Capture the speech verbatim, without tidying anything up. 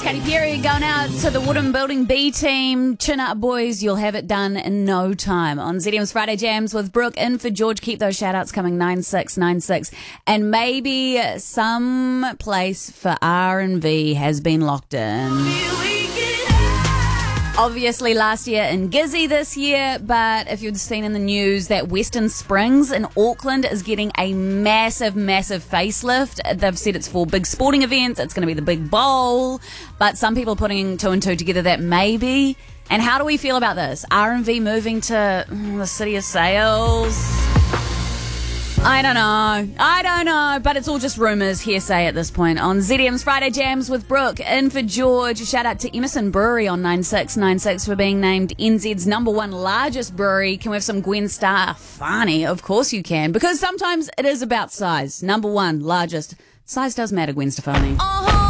It's Katy Perry going out to the Wooden Building B team. Chin up, boys. You'll have it done in no time. On Z D M's Friday Jams with Brooke in for George. Keep those shout-outs coming, nine six nine six. And maybe some place for R and V has been locked in. Obviously last year in Gizzy this year, but if you'd seen in the news that Western Springs in Auckland is getting a massive, massive facelift. They've said it's for big sporting events, it's going to be the big bowl, but some people are putting two and two together that maybe. And how do we feel about this? R and V moving to mm, the City of Sales? I don't know. I don't know. But it's all just rumours, hearsay at this point. On Z D M's Friday Jams with Brooke, in for George. Shout out to Emerson Brewery on nine six nine six for being named N Z's number one largest brewery. Can we have some Gwen Stefani? Of course you can. Because sometimes it is about size. Number one, largest. Size does matter, Gwen Stefani. Uh-huh.